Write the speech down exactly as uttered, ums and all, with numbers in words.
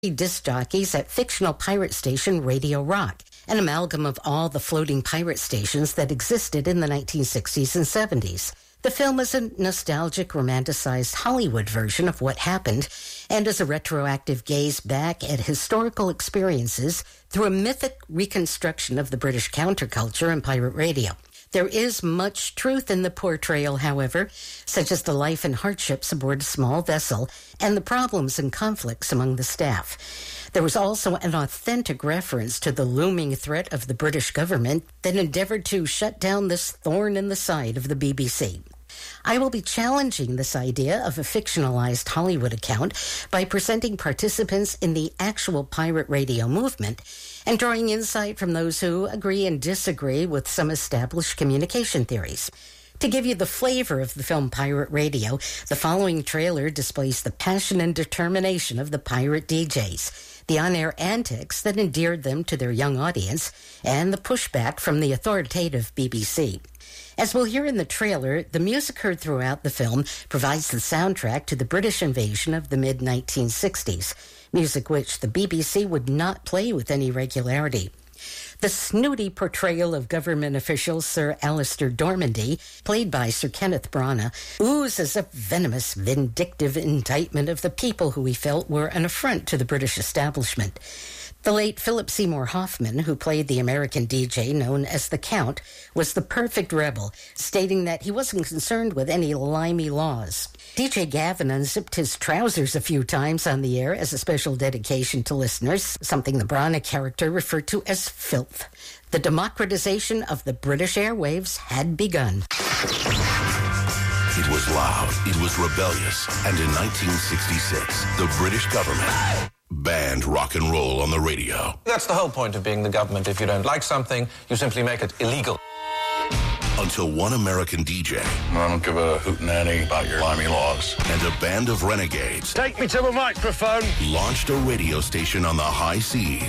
disc jockeys at fictional pirate station Radio Rock, an amalgam of all the floating pirate stations that existed in the nineteen sixties and seventies. The film is a nostalgic, romanticized Hollywood version of what happened and is a retroactive gaze back at historical experiences through a mythic reconstruction of the British counterculture and pirate radio. There is much truth in the portrayal, however, such as the life and hardships aboard a small vessel and the problems and conflicts among the staff. There was also an authentic reference to the looming threat of the British government that endeavored to shut down this thorn in the side of the B B C. I will be challenging this idea of a fictionalized Hollywood account by presenting participants in the actual pirate radio movement and drawing insight from those who agree and disagree with some established communication theories. To give you the flavor of the film Pirate Radio, the following trailer displays the passion and determination of the pirate D Js, the on-air antics that endeared them to their young audience, and the pushback from the authoritative B B C. As we'll hear in the trailer, the music heard throughout the film provides the soundtrack to the British invasion of the mid nineteen sixties, music which the B B C would not play with any regularity. The snooty portrayal of government official Sir Alistair Dormandy, played by Sir Kenneth Branagh, oozes a venomous, vindictive indictment of the people who he felt were an affront to the British establishment. The late Philip Seymour Hoffman, who played the American D J known as the Count, was the perfect rebel, stating that he wasn't concerned with any limey laws. D J Gavin unzipped his trousers a few times on the air as a special dedication to listeners, something the Branagh character referred to as filth. The democratization of the British airwaves had begun. It was loud, it was rebellious, and in nineteen sixty-six, the British government banned rock and roll on the radio. That's the whole point of being the government. If you don't like something, you simply make it illegal. Until one American D J... I don't give a hootenanny about your limey laws. ...and a band of renegades... Take me to the microphone. ...launched a radio station on the high seas.